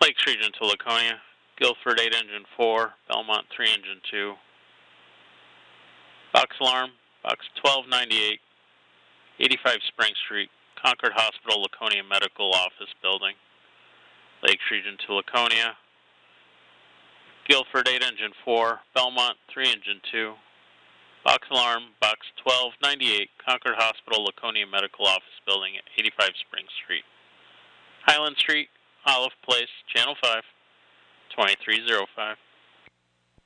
Lakes Region to Laconia, Guilford 8 Engine 4, Belmont 3 Engine 2. Box alarm, box 1298, 85 Spring Street, Concord Hospital, Laconia Medical Office Building. Lakes Region to Laconia, Guilford 8 Engine 4, Belmont 3 Engine 2. Box alarm, box 1298, Concord Hospital, Laconia Medical Office Building at 85 Spring Street. Highland Street, Olive Place, Channel 5, 2305.